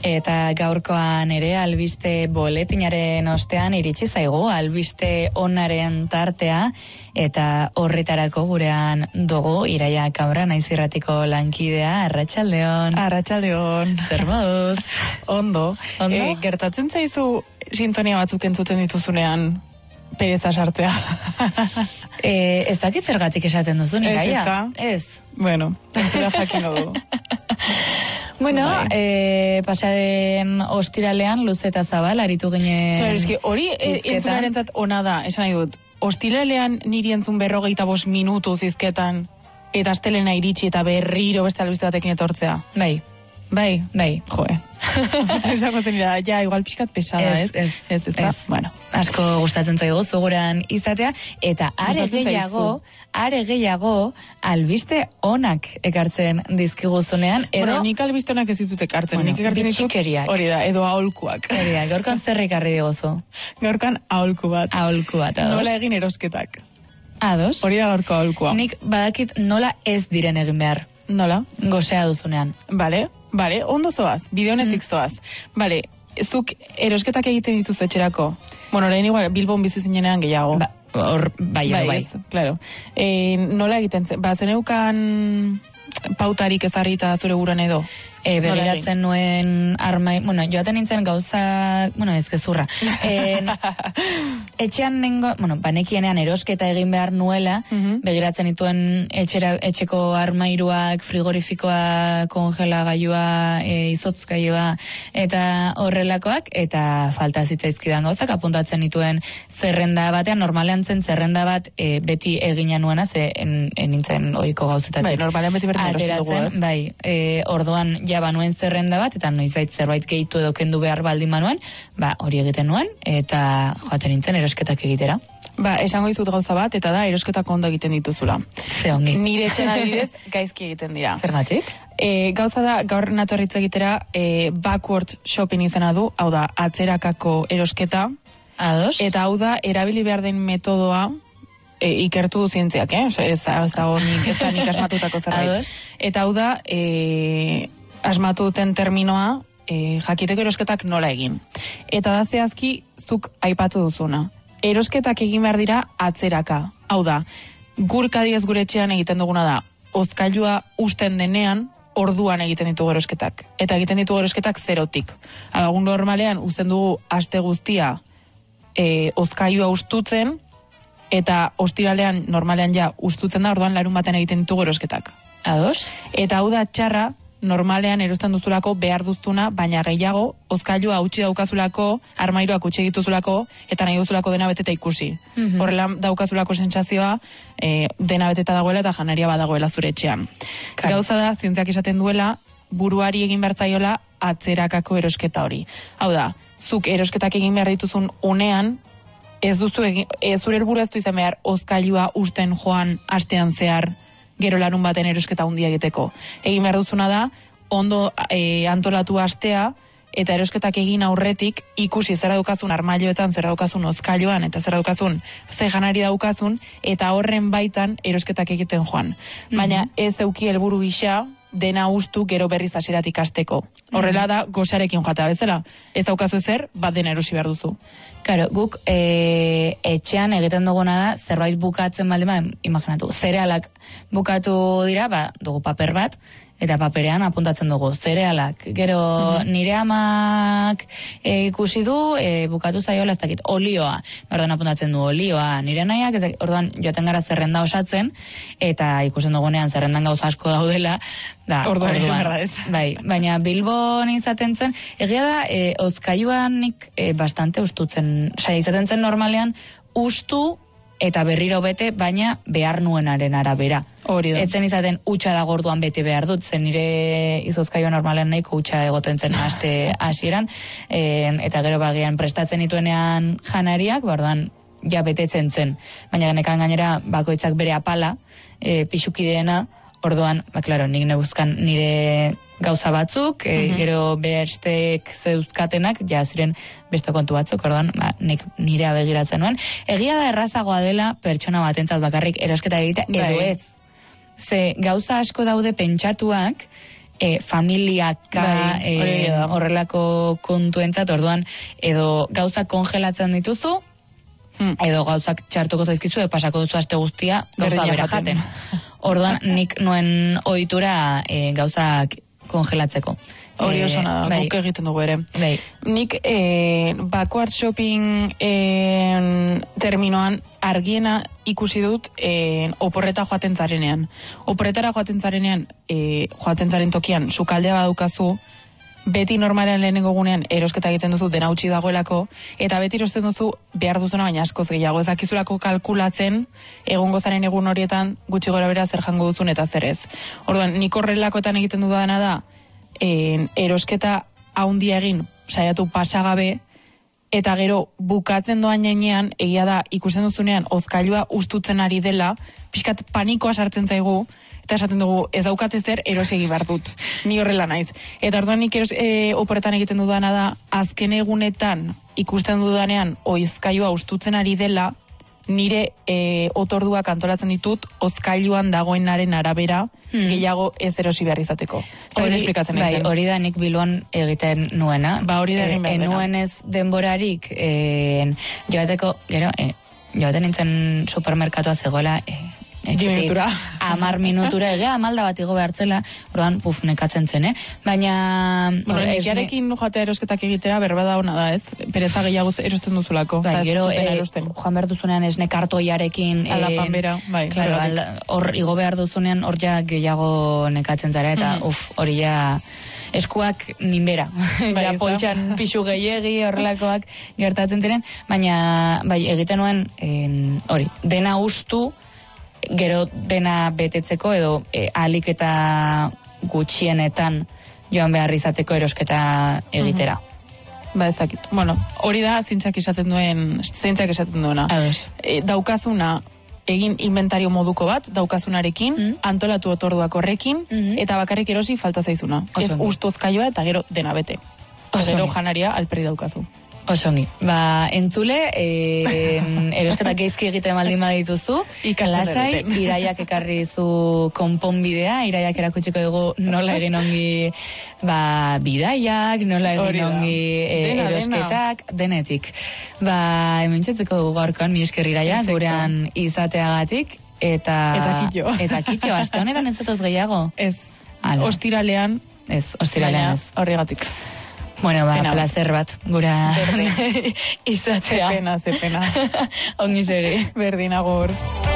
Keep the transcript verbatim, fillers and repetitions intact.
Eta gaurkoan ere albiste boletinaren ostean iritsi zaigu albiste onaren tartea eta horretarako gurean dugu Iraia Kabra naiz irratiko lankidea. Arratsaldeon. Arratsaldeon. Zer moduz? Ondo. Ondo? E, gertatzen zaizu sintonia batzuk entzuten dituzunean pereza sartzea. e, ez dakit zergatik esaten duzun, Iraia? Ez, ez. Bueno, entzera jakingo du. Bueno, eh, pasaren ostiralean luz eta zabal aritu ginen. Claro, eski hori entzunarentzat ona da, esan nahi dut. Ostiralean niri entzun berrogeita bost minutu zizketan eta astelena iritsi eta berriro beste albiste batekin etortzea. Bai. Bai. Bai. Joe. Esango zen dira, ja, igual pixkat pesada, ez? Ez, ez, ez, ez. Bueno. Asko gustatzen zaigu zuguran izatea, eta are gehiago, are gehiago, albiste onak ekartzen dizkiguzunean, edo... Bueno, nik albiste onak ez ditut ekartzen, bueno, nik ekartzen ditut... bitxikeriak. Hori da, edo aholkuak. Hori da, gaurkan zer ekarri diguzu? Gaurkan aholku bat. Aholku bat, ados. Nola egin erosketak. Ados. Hori da gaurko aholkua. Nik badakit nola ez diren egin behar. Nola? Gozea duzunean. Bale, bale, ondo zoaz, bide honetik mm. zoaz. Bale, zuk erosketak egiten dituzu etxerako. Bueno, lehen igual, Bilbon bizi zinenean gehiago. Ba, hor, bai, bai, bai. Ez, claro. E, nola egiten zen? Ba, zeneukan pautarik ezarrita zure buruan edo? E, begiratzen nuen armai, bueno, joaten nintzen gauza, bueno, ez gezurra. E, etxean nengo, bueno, banekienean erosketa egin behar nuela, uh-huh. begiratzen dituen etxera, etxeko armairuak, frigorifikoa, kongelagailua, e, izotzgailua, eta horrelakoak, eta falta zitzaizkidan gauzak, apuntatzen dituen zerrenda batean, normalean zen zerrenda bat e, beti egina nuena, ze en, en nintzen ohiko gauzetatik. Bai, normalean beti berdin erosi dugu, ez? Bai, e, orduan ja banuen zerrenda bat, eta noizbait zerbait gehitu edo kendu behar baldin manuen, ba, hori egiten nuen, eta joaten nintzen erosketak egitera. Ba, esango dizut gauza bat, eta da, erosketak ondo egiten dituzula. Ze ongi. Nire etxen adibidez, gaizki egiten dira. Zergatik? E, gauza da, gaur natorritz egitera, e, backward shopping izena du, hau da, atzerakako erosketa. Ados. Eta hau da, erabili behar den metodoa, E, ikertu du zientziak, eh? Ez da, ez da, ez da nik asmatutako zerbait. Ados. Eta hau da, e, asmatu duten terminoa, e, jakiteko erosketak nola egin. Eta da zehazki, zuk aipatu duzuna. Erosketak egin behar dira atzeraka. Hau da, gurka diez gure etxean egiten duguna da, hozkailua usten denean, orduan egiten ditugu erosketak. Eta egiten ditugu erosketak zerotik. Agagun normalean, uzten dugu aste guztia, e, hozkailua ustutzen, eta ostiralean normalean ja ustutzen da, orduan larun baten egiten ditugu erosketak. Ados. Eta hau da txarra, normalean erosten duzulako behar duztuna, baina gehiago, hozkailua utzi daukazulako, armairuak utzi dituzulako, eta nahi duzulako dena beteta ikusi. Mm-hmm. Horrela daukazulako sentsazioa, e, dena beteta dagoela eta janaria badagoela zure etxean. Kai. Gauza da, zientziak esaten duela, buruari egin bertzaiola atzerakako erosketa hori. Hau da, zuk erosketak egin behar dituzun unean, ez duzu egin, ez zure helburua ez du izan behar hozkailua usten joan astean zehar gero larun baten erosketa handia egiteko. Egin behar duzuna da, ondo e, antolatu astea, eta erosketak egin aurretik ikusi zer daukazun armailoetan, zer daukazun hozkailuan, eta zer daukazun ze janari daukazun, eta horren baitan erosketak egiten joan. Mm-hmm. Baina ez euki helburu gisa, dena ustu gero berriz hasieratik hasteko. Horrela da, gozarekin joatea bezala. Ez daukazu ezer, bat dena erosi behar duzu. Claro, guk e, etxean egiten duguna da, zerbait bukatzen baldin ba, imaginatu, zerealak bukatu dira, ba, dugu paper bat, eta paperean apuntatzen dugu zerealak. Gero mm-hmm. nire amak e, ikusi du, e, bukatu zaiola ez dakit, olioa. Orduan apuntatzen du olioa, nire nahiak, ez, orduan joaten gara zerrenda osatzen, eta ikusten dugunean zerrendan gauza asko daudela, da, orduan, orduan ez. Bai, baina Bilbon izaten zen, egia da, e, hozkailuan nik e, bastante ustutzen, osea, izaten zen normalean, ustu eta berriro bete, baina behar nuenaren arabera. Hori da. Etzen izaten utxa da gorduan bete behar dut, zen nire izozkaioa normalean nahiko utxa egoten zen aste hasieran, e, eta gero bagian prestatzen dituenean janariak, bardan ja betetzen zen. Baina genekan gainera bakoitzak bere apala, e, pixukideena, orduan, ba, klaro, nik nebuzkan nire gauza batzuk, e, mm-hmm. gero bestek zeuzkatenak, ja ziren beste kontu batzuk, orduan, ba, nik nire begiratzen nuen. Egia da errazagoa dela pertsona batentzat bakarrik erosketa egitea, edo ez. Ze gauza asko daude pentsatuak, e, familiaka bai, e, horrelako kontuentzat, orduan, edo gauzak kongelatzen dituzu, hmm. edo gauzak txartuko zaizkizu, edo pasako duzu aste guztia gauza bera jaten. Orduan, nik nuen ohitura e, gauzak kongelatzeko. Hori oso nada, bai. guk egiten dugu ere. Bai. Nik eh, backward shopping eh, terminoan argiena ikusi dut eh, oporreta joaten zarenean. Oporretara joaten zarenean, eh, joaten zaren tokian, sukaldea badukazu, beti normalean lehenengo gunean erosketa egiten duzu dena utzi dagoelako, eta beti erosten duzu behar duzuna baina askoz gehiago. Ez dakizulako kalkulatzen egongo zaren egun horietan gutxi gora bera zer jango duzun eta zer ez. Orduan, nik horrelakoetan egiten dudana da, En, erosketa haundia egin saiatu pasagabe, eta gero bukatzen doan jainean, egia da ikusten duzunean ozkailua ustutzen ari dela, pixkat panikoa sartzen zaigu, eta esaten dugu ez daukate zer erosegi behar dut. Ni horrela naiz. Eta orduan nik eros, e, oporretan egiten dudana da, azken egunetan ikusten dudanean oizkailua ustutzen ari dela, nire e, otorduak antolatzen ditut ozkailuan dagoenaren arabera hmm. gehiago ez erosi behar izateko. Hori esplikatzen bai, hori da nik Bilbon egiten nuena. Ba hori da egin behar dena. Enuen ez denborarik e, joateko, gero, e, joaten nintzen supermerkatua zegoela, e, minutura. Amar minutura egea, amalda bat igo behartzela, orduan, puf, nekatzen zen, eh? Baina... Bueno, nekiarekin joatea erosketak egitera berbada hona da, ez? Pereza gehiago erosten duzulako. Bai, gero, e, joan behar duzunean ez nekartoiarekin... Aldapan bera, bai. Claro, hor igo behar duzunean hor ja gehiago nekatzen zara, eta mm-hmm. uf, hori ja... eskuak ninbera. Bai, ja, poltsan pixu gehiegi horrelakoak gertatzen ziren, baina bai, egiten nuen, hori, dena ustu, gero dena betetzeko edo e, ahalik eta gutxienetan joan behar izateko erosketa egitera. Mm-hmm. Ba ezakit. Bueno, hori da zintzak esaten duen, zintzak esaten duena. E, daukazuna egin inventario moduko bat, daukazunarekin, mm-hmm. antolatu otorduak horrekin, mm-hmm. eta bakarrik erosi falta zaizuna. Ez ustozkaioa eta gero dena bete. Gero janaria alperri daukazu. Osongi. Ba, entzule, eh, erosketak geizki egiten maldin badituzu, lasai, Iraiak ekarri zu konponbidea, Iraiak erakutsiko dugu nola egin ongi ba, bidaiak, nola egin ongi eh, dena, erosketak, dena. Denetik. Ba, hemen txetzeko dugu gaurkoan, mi esker Iraia, gurean izateagatik, eta... Eta kitio. Eta kitio, aste honetan entzatoz gehiago? Ez. Ala. Ostiralean. Ez, ostiralean ez. Horregatik. Bueno, ba, placer bat, gura izatea. Ze pena, ze pena. Ongi segi. Berdin, agur.